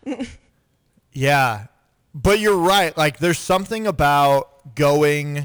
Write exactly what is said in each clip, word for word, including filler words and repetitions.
Yeah. But you're right. Like, there's something about going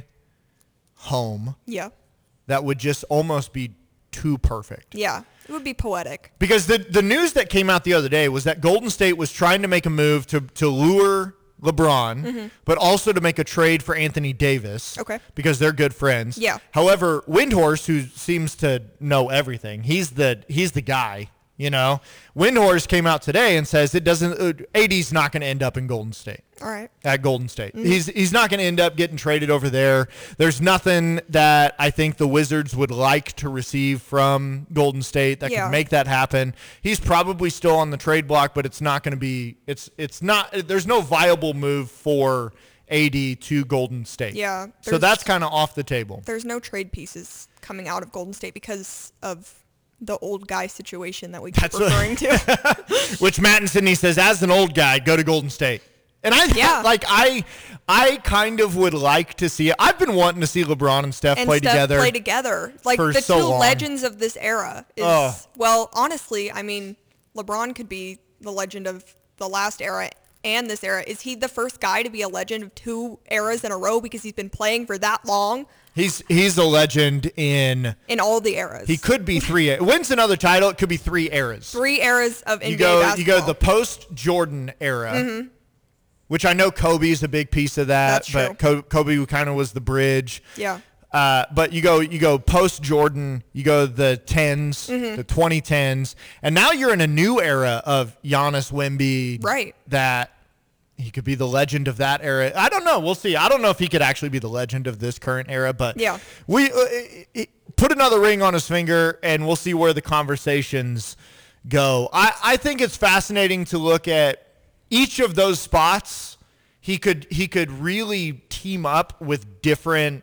home Yeah. that would just almost be too perfect. Yeah. It would be poetic. Because the the news that came out the other day was that Golden State was trying to make a move to, to lure LeBron, mm-hmm. but also to make a trade for Anthony Davis. Okay. Because they're good friends. Yeah. However, Windhorst, who seems to know everything, he's the he's the guy. You know, Windhorst came out today and says it doesn't. Uh, A D's not going to end up in Golden State. All right. At Golden State, mm-hmm. he's he's not going to end up getting traded over there. There's nothing that I think the Wizards would like to receive from Golden State that yeah. could make that happen. He's probably still on the trade block, but it's not going to be. It's it's not. There's no viable move for A D to Golden State. Yeah. So that's kind of off the table. There's no trade pieces coming out of Golden State because of the old guy situation that we keep That's referring what, to. Which Matt and Sydney says, as an old guy, go to Golden State. And I yeah. like I I kind of would like to see it. I've been wanting to see LeBron and Steph and play Steph together. play together. Like for the so two long. legends of this era is oh. well, honestly, I mean, LeBron could be the legend of the last era and this era. Is he the first guy to be a legend of two eras in a row because he's been playing for that long? He's he's a legend in in all the eras. He could be three. Wins another title. It could be three eras. Three eras of N B A you go, basketball. You go the post-Jordan era, mm-hmm. which I know Kobe's a big piece of that. That's but true. Kobe kind of was the bridge. Yeah. Uh, but you go you go post-Jordan, you go the tens, mm-hmm. the twenty tens, and now you're in a new era of Giannis, Wemby. Right. That he could be the legend of that era. I don't know. We'll see. I don't know if he could actually be the legend of this current era, but yeah. we uh, it, it, put another ring on his finger, and we'll see where the conversations go. I, I think it's fascinating to look at each of those spots. He could he could really team up with different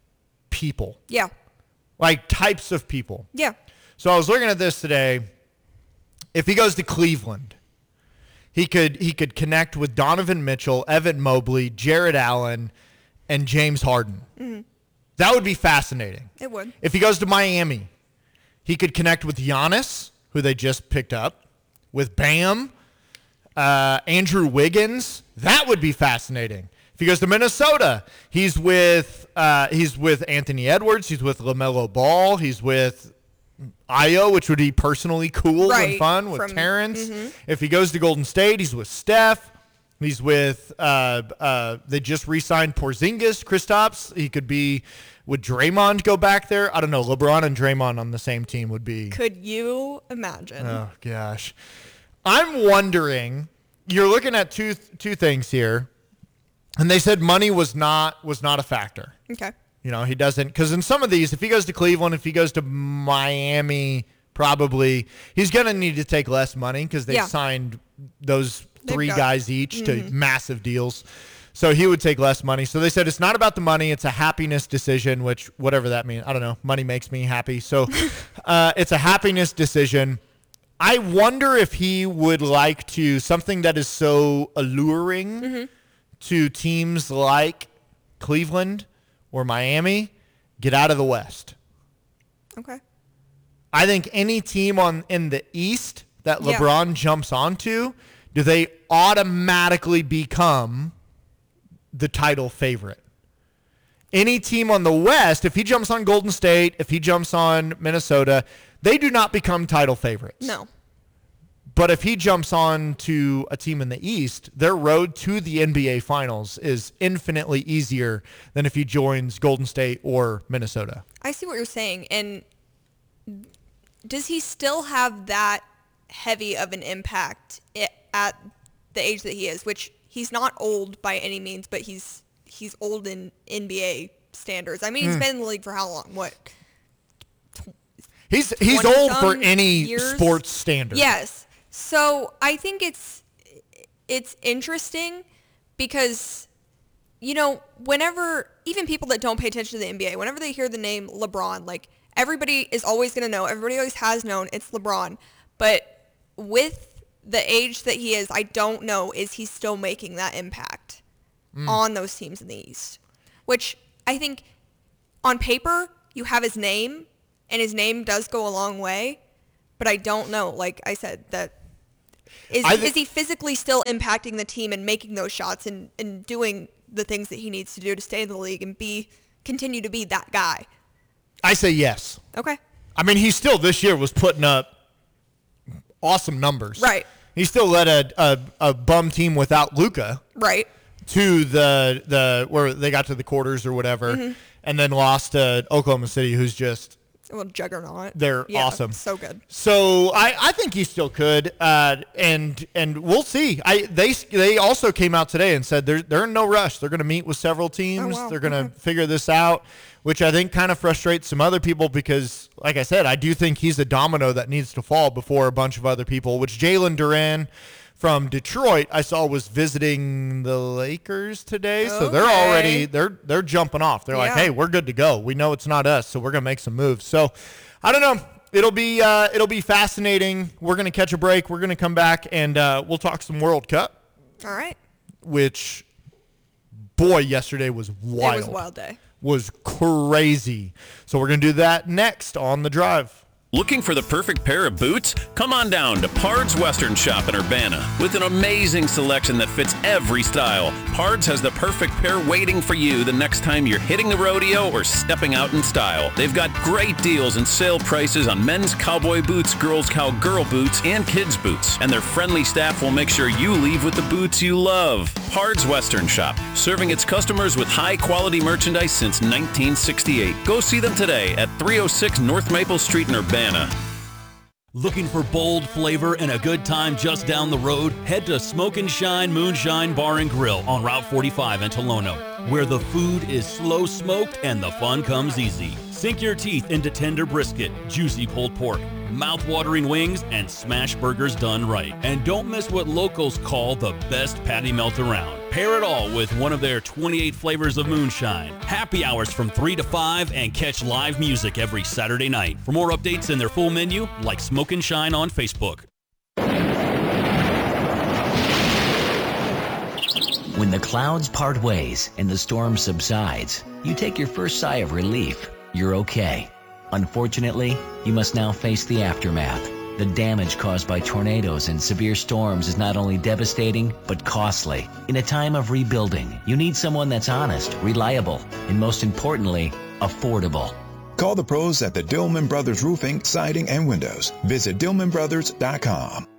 people. Yeah. Like types of people. Yeah. So I was looking at this today. If he goes to Cleveland, He could he could connect with Donovan Mitchell, Evan Mobley, Jared Allen, and James Harden. Mm-hmm. That would be fascinating. It would. If he goes to Miami, he could connect with Giannis, who they just picked up, with Bam, uh, Andrew Wiggins. That would be fascinating. If he goes to Minnesota, he's with uh, he's with Anthony Edwards. He's with LaMelo Ball. He's with Io, which would be personally cool right. and fun with From, Terrence. mm-hmm. If he goes to Golden State, he's with Steph. He's with, uh, uh, they just re-signed Porzingis, Kristaps. He could be, would Draymond go back there? I don't know. LeBron and Draymond on the same team would be. Could you imagine? Oh, gosh. I'm wondering, you're looking at two two things here, and they said money was not was not a factor. Okay. You know, he doesn't, because in some of these, if he goes to Cleveland, if he goes to Miami, probably, he's going to need to take less money because they yeah. signed those three got, guys each mm-hmm. to massive deals. So he would take less money. So they said it's not about the money. It's a happiness decision, which whatever that means. I don't know. Money makes me happy. So uh, it's a happiness decision. I wonder if he would like to, something that is so alluring mm-hmm. to teams like Cleveland or Miami, get out of the West. Okay. I think any team on in the East that yeah. LeBron jumps onto, do they automatically become the title favorite? Any team on the West, if he jumps on Golden State, if he jumps on Minnesota, they do not become title favorites. No. But if he jumps on to a team in the East, their road to the N B A Finals is infinitely easier than if he joins Golden State or Minnesota. I see what you're saying. And does he still have that heavy of an impact at the age that he is, which he's not old by any means, but he's he's old in N B A standards. I mean, he's mm. been in the league for how long? What? He's he's old for any years? sports standard. Yes. So I think it's it's interesting because, you know, whenever, even people that don't pay attention to the N B A, whenever they hear the name LeBron, like, everybody is always going to know, everybody always has known it's LeBron. But with the age that he is, I don't know, is he still making that impact mm. on those teams in the East? Which I think on paper, you have his name, and his name does go a long way. But I don't know, like I said, that Is, I th- is he physically still impacting the team and making those shots and, and doing the things that he needs to do to stay in the league and be continue to be that guy? I say yes. Okay. I mean, he still this year was putting up awesome numbers. Right. He still led a a, a bum team without Luka. Right. To the the where they got to the quarters or whatever, mm-hmm. and then lost to Oklahoma City, who's just well juggernaut. They're yeah, awesome, so good. So I, I think he still could, uh, and and we'll see. I they they also came out today and said they're they're in no rush. They're going to meet with several teams. Oh, wow. They're going to okay. figure this out, which I think kind of frustrates some other people because, like I said, I do think he's a domino that needs to fall before a bunch of other people. Which Jalen Duren from Detroit, I saw was visiting the Lakers today, so okay. they're already they're they're jumping off. They're yeah. like, hey, we're good to go. We know it's not us, so we're gonna make some moves. So, I don't know. It'll be uh, it'll be fascinating. We're gonna catch a break. We're gonna come back and uh, we'll talk some World Cup. All right. Which, boy, yesterday was wild. It was a wild day. Was crazy. So we're gonna do that next on The Drive. Looking for the perfect pair of boots? Come on down to Pard's Western Shop in Urbana. With an amazing selection that fits every style, Pard's has the perfect pair waiting for you the next time you're hitting the rodeo or stepping out in style. They've got great deals and sale prices on men's cowboy boots, girls' cowgirl boots, and kids' boots. And their friendly staff will make sure you leave with the boots you love. Pard's Western Shop, serving its customers with high-quality merchandise since nineteen sixty-eight. Go see them today at three oh six North Maple Street in Urbana. Looking for bold flavor and a good time just down the road? Head to Smoke and Shine Moonshine Bar and Grill on Route forty-five in Tolono, where the food is slow smoked and the fun comes easy. Sink your teeth into tender brisket, juicy pulled pork, mouth-watering wings, and smash burgers done right. And don't miss what locals call the best patty melt around. Pair it all with one of their twenty-eight flavors of moonshine. Happy hours from three to five and catch live music every Saturday night. For more updates and their full menu, like Smoke and Shine on Facebook. When the clouds part ways and the storm subsides, you take your first sigh of relief. You're okay. Unfortunately, you must now face the aftermath. The damage caused by tornadoes and severe storms is not only devastating, but costly. In a time of rebuilding, you need someone that's honest, reliable, and most importantly, affordable. Call the pros at the Dillman Brothers Roofing, Siding, and Windows. Visit Dillman Brothers dot com.